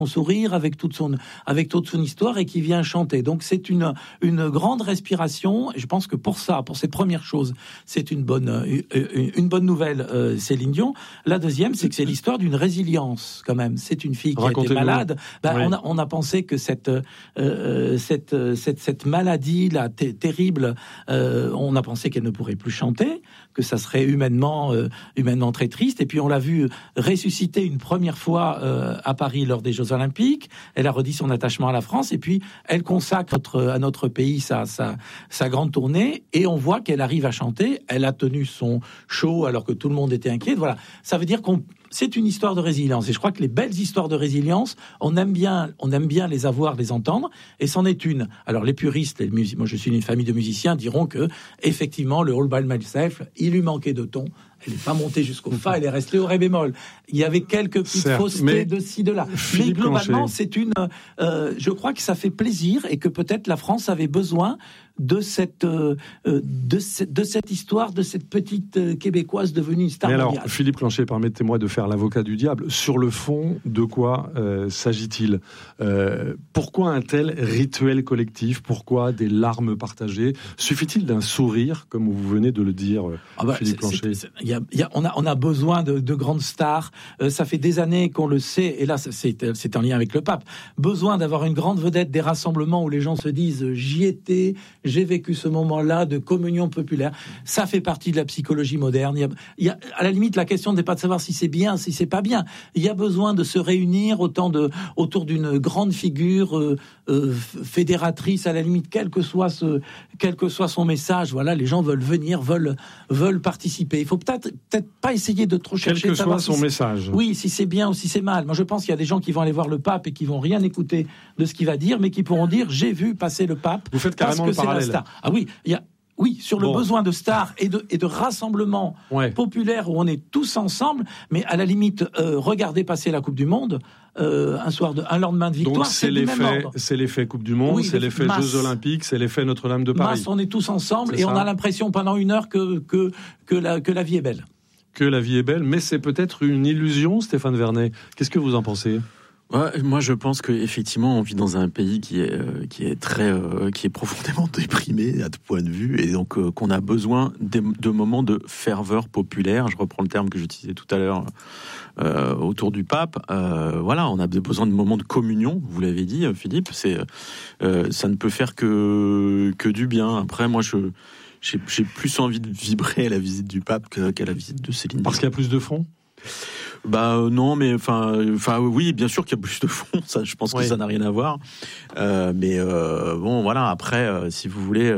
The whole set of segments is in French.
sourire, avec toute son histoire, et qui vient chanter. Donc c'est une grande respiration. Et je pense que pour cette première chose, c'est une bonne nouvelle, Céline Dion. La deuxième, c'est que c'est l'histoire d'une résilience quand même. C'est une fille qui a été malade. Oui. On a pensé que cette maladie là terrible, on a pensé qu'elle ne pourrait plus chanter, que ça serait humainement très triste. Et puis on l'a vu ressusciter une première fois à Paris lors des Jeux Olympiques. Elle a redit son attachement à la France, et puis elle consacre à notre pays sa grande tournée, et on voit qu'elle arrive à chanter. Elle a tenu son show alors que tout le monde était inquiet. Voilà, ça veut dire c'est une histoire de résilience, et je crois que les belles histoires de résilience, on aime bien les avoir, les entendre, et c'en est une. Alors les puristes, moi je suis d'une famille de musiciens, diront que effectivement le All by Myself, il lui manquait de ton. Elle n'est pas montée jusqu'au fa, elle est restée au ré bémol. Il y avait quelques petites faussetés de ci, de là. Mais globalement, je crois que ça fait plaisir, et que peut-être la France avait besoin de cette histoire, de cette petite Québécoise devenue une star mondiale. Alors, Philippe Clanchet, permettez-moi de faire l'avocat du diable. Sur le fond, de quoi s'agit-il ? Pourquoi un tel rituel collectif ? Pourquoi des larmes partagées ? Suffit-il d'un sourire, comme vous venez de le dire, Philippe Clanchet ? On a besoin de grandes stars. Ça fait des années qu'on le sait, et là c'est en lien avec le pape. Besoin d'avoir une grande vedette, des rassemblements où les gens se disent j'y étais, j'ai vécu ce moment-là de communion populaire. Ça fait partie de la psychologie moderne. Il y a à la limite, la question n'est pas de savoir si c'est bien, si c'est pas bien. Il y a besoin de se réunir autour d'une grande figure fédératrice, à la limite, quel que soit son message. Voilà, les gens veulent venir, veulent participer. Il faut peut-être pas essayer de trop chercher. Quel que soit son message. Oui, si c'est bien ou si c'est mal. Moi, je pense qu'il y a des gens qui vont aller voir le pape et qui vont rien écouter de ce qu'il va dire, mais qui pourront dire j'ai vu passer le pape. Vous faites carrément le parallèle. Ah oui, sur le besoin de stars et de rassemblements populaires où on est tous ensemble, mais à la limite, regardez passer la Coupe du Monde un lendemain de victoire. Donc c'est l'effet Coupe du Monde, c'est l'effet Jeux Olympiques, c'est l'effet Notre-Dame de Paris. On est tous ensemble, et on a l'impression pendant une heure que la vie est belle. Que la vie est belle, mais c'est peut-être une illusion, Stéphane Vernet. Qu'est-ce que vous en pensez ? Ouais, moi je pense qu'effectivement on vit dans un pays qui est profondément déprimé à tout point de vue, et donc qu'on a besoin de moments de ferveur populaire. Je reprends le terme que j'utilisais tout à l'heure autour du pape. Voilà, on a besoin de moments de communion. Vous l'avez dit, Philippe. Ça ne peut faire que du bien. Après, moi j'ai plus envie de vibrer à la visite du pape qu'à la visite de Céline Dion. Parce qu'il y a plus de fond ? Non, mais enfin oui, bien sûr qu'il y a plus de fond. Ça, je pense que ça n'a rien à voir. Mais bon, voilà. Après, si vous voulez,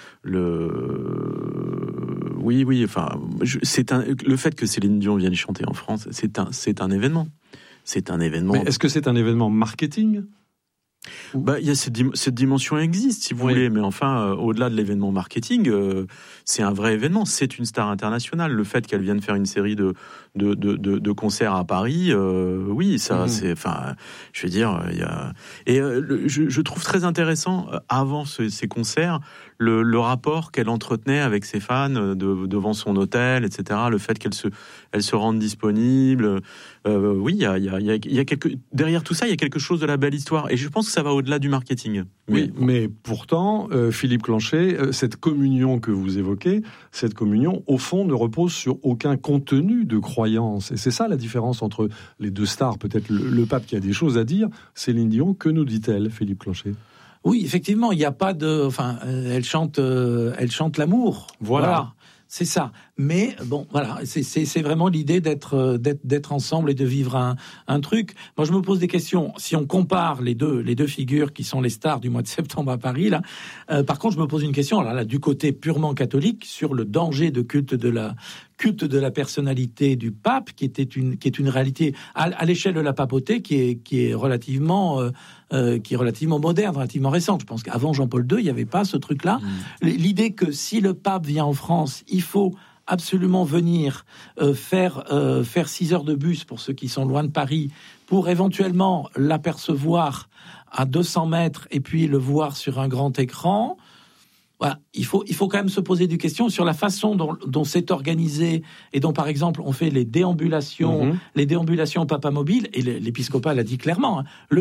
oui. Enfin, le fait que Céline Dion vienne chanter en France, c'est un événement. C'est un événement. Mais est-ce que c'est un événement marketing ? Il y a cette dimension existe, si vous voulez, mais enfin, au-delà de l'événement marketing, c'est un vrai événement. C'est une star internationale. Le fait qu'elle vienne faire une série de concerts à Paris, oui, ça, c'est, enfin, je veux dire, il y a, et je trouve très intéressant avant ces concerts le rapport qu'elle entretenait avec ses fans devant son hôtel, etc. Le fait qu'elle se rende disponible. Oui, il y a derrière tout ça, il y a quelque chose de la belle histoire, et je pense que ça va au-delà du marketing. Mais pourtant, Philippe Clanchet, cette communion que vous évoquez, cette communion, au fond, ne repose sur aucun contenu de croyance. Et c'est ça la différence entre les deux stars. Peut-être le pape qui a des choses à dire. Céline Dion, que nous dit-elle, Philippe Clanchet ? Oui, effectivement, il n'y a pas de... Enfin, elle chante l'amour. Voilà. C'est ça. Mais bon, voilà, c'est vraiment l'idée d'être ensemble et de vivre un truc. Moi, je me pose des questions. Si on compare les deux figures qui sont les stars du mois de septembre à Paris, là, par contre, je me pose une question. Alors là, du côté purement catholique, sur le danger de culte de la personnalité du pape, qui est une réalité à l'échelle de la papauté, qui est relativement moderne, relativement récente. Je pense qu'avant Jean-Paul II, il n'y avait pas ce truc-là. L'idée que si le pape vient en France, il faut absolument venir faire 6 heures de bus pour ceux qui sont loin de Paris, pour éventuellement l'apercevoir à 200 mètres et puis le voir sur un grand écran. voilà, il faut quand même se poser des questions sur la façon dont c'est organisé et dont, par exemple, on fait les déambulations Papa Mobile, et l'épiscopat l'a dit clairement, hein,